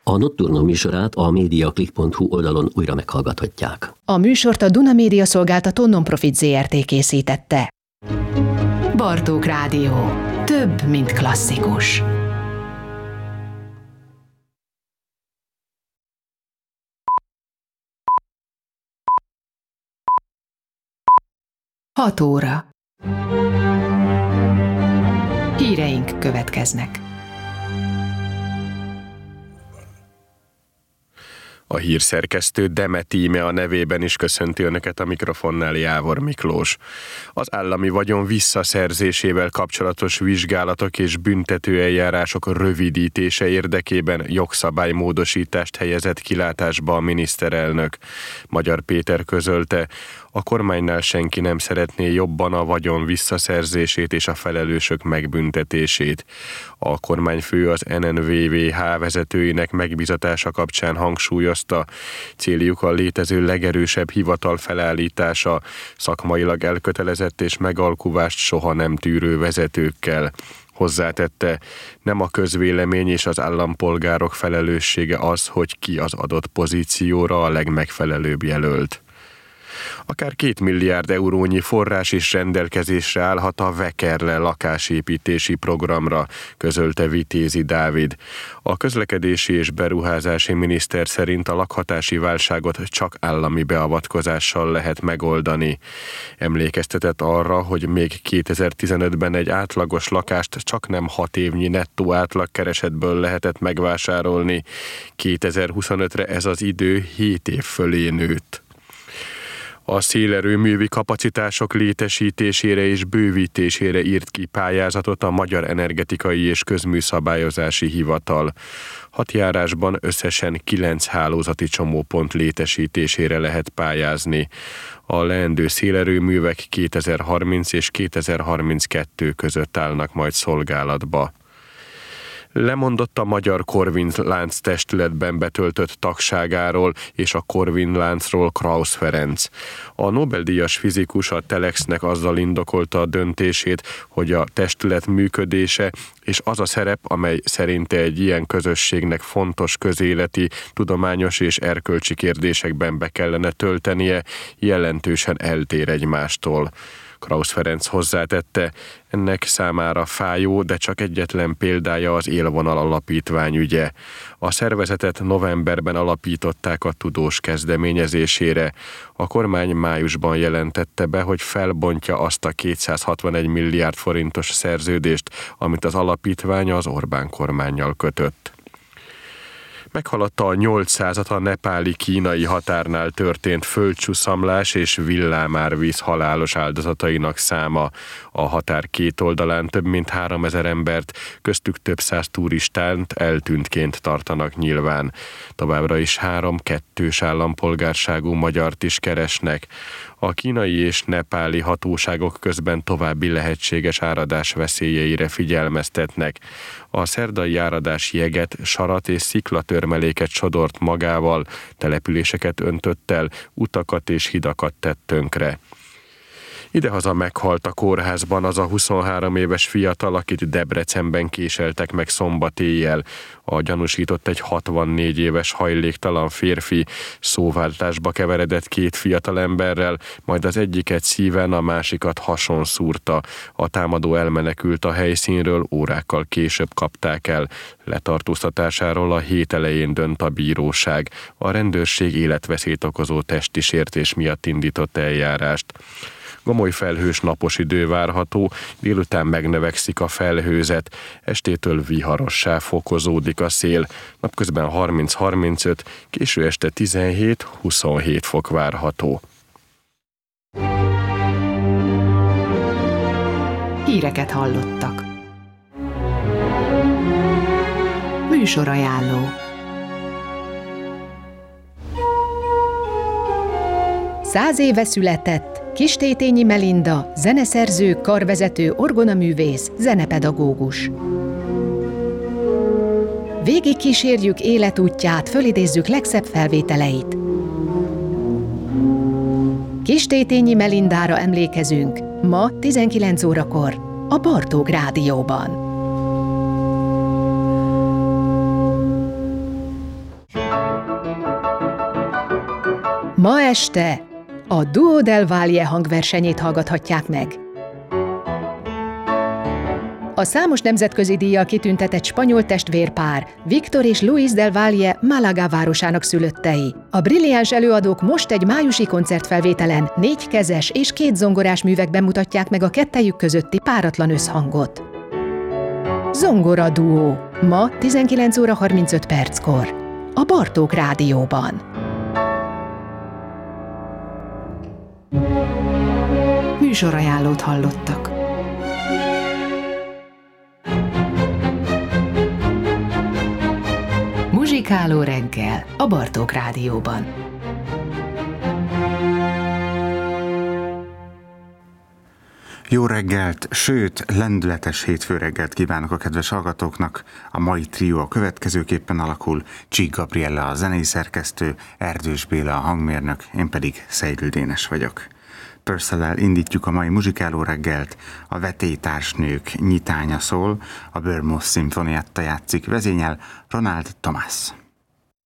A Nocturno műsorát a mediaclick.hu oldalon újra meghallgathatják. A műsort a Duna Média Szolgáltató Non-Profit Zrt. Készítette. Bartók Rádió. Több, mint klasszikus. Hat óra. Híreink következnek. A hírszerkesztő Demet Íme a nevében is köszönti Önöket, a mikrofonnál Jávor Miklós. Az állami vagyon visszaszerzésével kapcsolatos vizsgálatok és büntetőeljárások rövidítése érdekében jogszabálymódosítást helyezett kilátásba a miniszterelnök. Magyar Péter közölte, a kormánynál senki nem szeretné jobban a vagyon visszaszerzését és a felelősök megbüntetését. A kormányfő az NNVVH vezetőinek megbízatása kapcsán hangsúlyozta, céljuk a létező legerősebb hivatal felállítása, szakmailag elkötelezett és megalkuvást soha nem tűrő vezetőkkel. Hozzátette, nem a közvélemény és az állampolgárok felelőssége az, hogy ki az adott pozícióra a legmegfelelőbb jelölt. Akár 2 milliárd eurónyi forrás is rendelkezésre állhat a Vekerle lakásépítési programra, közölte Vitézi Dávid. A közlekedési és beruházási miniszter szerint a lakhatási válságot csak állami beavatkozással lehet megoldani. Emlékeztetett arra, hogy még 2015-ben egy átlagos lakást csaknem 6 évnyi nettó átlagkeresetből lehetett megvásárolni. 2025-re ez az idő 7 év fölé nőtt. A szélerőművi kapacitások létesítésére és bővítésére írt ki pályázatot a Magyar Energetikai és Közműszabályozási Hivatal. 6 járásban összesen 9 hálózati csomópont létesítésére lehet pályázni. A leendő szélerőművek 2030 és 2032 között állnak majd szolgálatba. Lemondott a Magyar Corvin-lánc testületben betöltött tagságáról és a Corvin-láncról Krausz Ferenc. A Nobel-díjas fizikus a Telexnek azzal indokolta a döntését, hogy a testület működése és az a szerep, amely szerinte egy ilyen közösségnek fontos közéleti, tudományos és erkölcsi kérdésekben be kellene töltenie, jelentősen eltér egymástól. Krausz Ferenc hozzátette, ennek számára fájó, de csak egyetlen példája az Élvonal Alapítvány ügye. A szervezetet novemberben alapították a tudós kezdeményezésére. A kormány májusban jelentette be, hogy felbontja azt a 261 milliárd forintos szerződést, amit az alapítvány az Orbán kormánnyal kötött. Meghaladta a 800-at a nepáli-kínai határnál történt földcsúszamlás és villámárvíz halálos áldozatainak száma. A határ két oldalán több mint 3000 embert, köztük több száz turistánt eltűntként tartanak nyilván. Továbbra is 3 kettős állampolgárságú magyart is keresnek. A kínai és nepáli hatóságok közben további lehetséges áradás veszélyeire figyelmeztetnek. A szerdai áradás jeget, sarat és sziklatörmeléket sodort magával, településeket öntött el, utakat és hidakat tett tönkre. Idehaza meghalt a kórházban az a 23 éves fiatal, akit Debrecenben késeltek meg szombat éjjel. A gyanúsított egy 64 éves hajléktalan férfi, szóváltásba keveredett 2 fiatal emberrel, majd az egyiket szíven, a másikat hason szúrta. A támadó elmenekült a helyszínről, órákkal később kapták el. Letartóztatásáról a hét elején dönt a bíróság. A rendőrség életveszélyt okozó testi sértés miatt indított eljárást. Gomoly felhős napos idő várható, délután megnövekszik a felhőzet, estétől viharossá fokozódik a szél, napközben 30-35, késő este 17-27 fok várható. Híreket hallottak. Műsorajánló. Száz éve született Kistétényi Melinda, zeneszerző, karvezető, orgonaművész, zenepedagógus. Végig kísérjük életútját, fölidézzük legszebb felvételeit. Kistétényi Melindára emlékezünk ma 19 órakor a Bartók Rádióban. Ma este a Duo del Valle hangversenyét hallgathatják meg. A számos nemzetközi díjjal kitüntetett spanyol testvérpár, Víctor és Luis del Valle Málaga városának szülöttei. A brilliáns előadók most egy májusi koncertfelvételen 4 kezes és 2 zongorás művekben mutatják meg a kettejük közötti páratlan összhangot. Zongora duó. Ma 19 óra 35 perckor. A Bartók Rádióban. Műsorajánlót hallottak. Muzsikáló reggel a Bartók Rádióban. Jó reggelt, sőt, lendületes hétfő reggelt kívánok a kedves hallgatóknak. A mai trió a következőképpen alakul: Csík Gabriella a zenei szerkesztő, Erdős Béla a hangmérnök, én pedig Seidl Dénes vagyok. Purcell-el indítjuk a mai muzsikáló reggelt, a Vetélytársnők nyitánya szól, a Bournemouth szimfonietta játszik, vezényel Ronald Thomas.